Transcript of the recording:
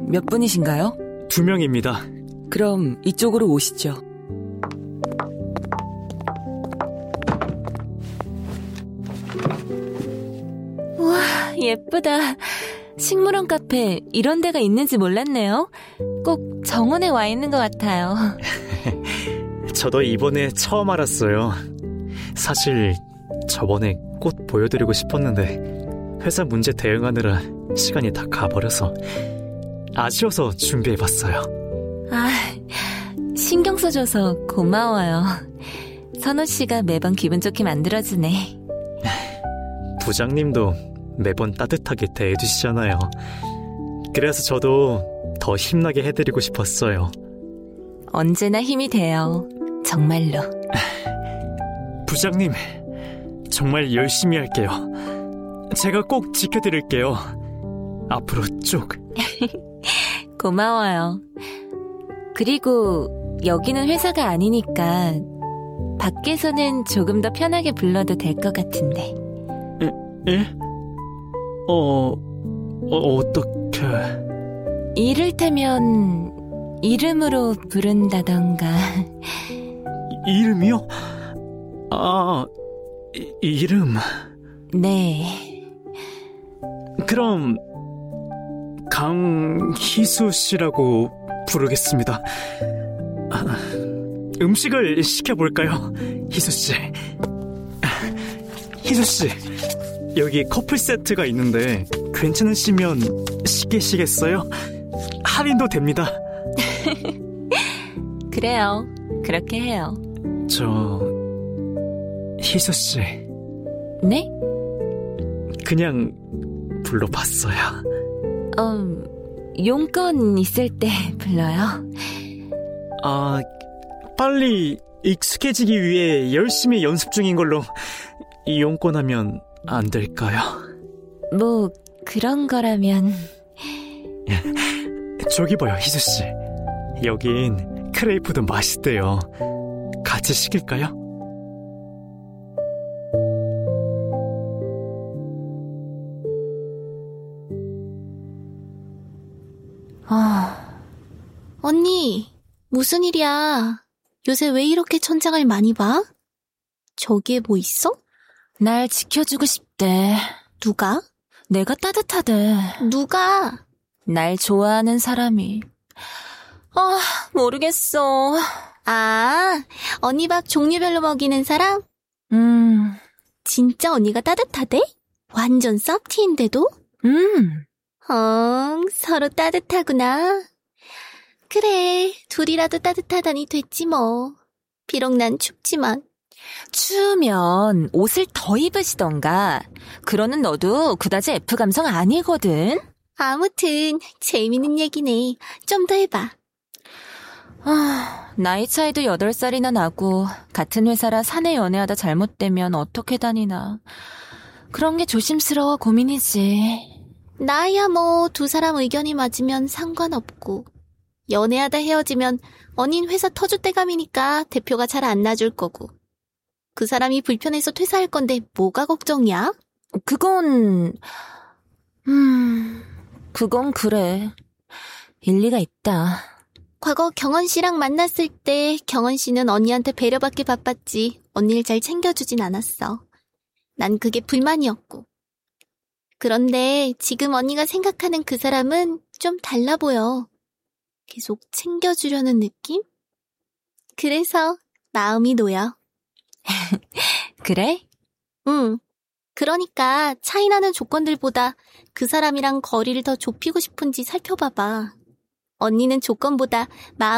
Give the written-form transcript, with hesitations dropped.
몇 분이신가요? 2명입니다. 그럼 이쪽으로 오시죠. 우와, 예쁘다. 식물원 카페 이런 데가 있는지 몰랐네요. 꼭 정원에 와 있는 것 같아요. 저도 이번에 처음 알았어요. 사실 저번에 꽃 보여드리고 싶었는데 회사 문제 대응하느라 시간이 다 가버려서 아쉬워서 준비해봤어요. 아, 신경 써줘서 고마워요. 선호씨가 매번 기분 좋게 만들어주네. 부장님도 매번 따뜻하게 대해주시잖아요. 그래서 저도 더 힘나게 해드리고 싶었어요. 언제나 힘이 돼요. 정말로. 부장님, 정말 열심히 할게요. 제가 꼭 지켜드릴게요. 앞으로 쭉. 고마워요. 그리고 여기는 회사가 아니니까 밖에서는 조금 더 편하게 불러도 될 것 같은데. 예? 어떻게... 이를테면 이름으로 부른다던가. 이름이요? 아, 이름... 네. 그럼 강희수 씨라고 부르겠습니다. 음식을 시켜볼까요? 희수 씨. 희수 씨, 여기 커플 세트가 있는데 괜찮으시면 시키시겠어요? 할인도 됩니다. 그래요. 그렇게 해요. 희수 씨. 네? 그냥 불러봤어요. 용건 있을 때 불러요. 아, 빨리 익숙해지기 위해 열심히 연습 중인 걸로 용건하면 안 될까요? 뭐 그런 거라면. 저기 봐요, 희수씨. 여긴 크레이프도 맛있대요. 같이 시킬까요? 언니, 무슨 일이야? 요새 왜 이렇게 천장을 많이 봐? 저기에 뭐 있어? 날 지켜주고 싶대. 누가? 내가 따뜻하대. 누가? 날 좋아하는 사람이. 모르겠어. 아, 언니 밥 종류별로 먹이는 사람? 진짜 언니가 따뜻하대? 완전 쌉티인데도? 서로 따뜻하구나. 그래, 둘이라도 따뜻하다니 됐지 뭐. 비록 난 춥지만. 추우면 옷을 더 입으시던가. 그러는 너도 그다지 F 감성 아니거든. 아무튼 재미있는 얘기네. 좀 더 해봐. 나이 차이도 8살이나 나고 같은 회사라 사내 연애하다 잘못되면 어떻게 다니나. 그런 게 조심스러워 고민이지. 나야 뭐 두 사람 의견이 맞으면 상관없고, 연애하다 헤어지면 언닌 회사 터줏대감이니까 대표가 잘 안 놔줄 거고, 그 사람이 불편해서 퇴사할 건데 뭐가 걱정이야? 그건 그래. 일리가 있다. 과거 경원 씨랑 만났을 때 경원 씨는 언니한테 배려받기 바빴지 언니를 잘 챙겨주진 않았어. 난 그게 불만이었고. 그런데 지금 언니가 생각하는 그 사람은 좀 달라 보여. 계속 챙겨주려는 느낌? 그래서 마음이 놓여. 그래? 응. 그러니까 차이나는 조건들보다 그 사람이랑 거리를 더 좁히고 싶은지 살펴봐봐. 언니는 조건보다 마음